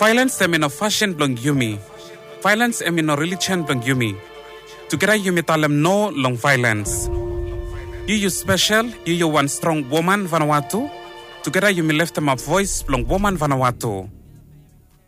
Violence emino fashion blong yumi. Violence emino religion blong yumi. Together yumi talem no long violence. You special, you one strong woman Vanuatu. Together you me left them a voice blong woman Vanuatu.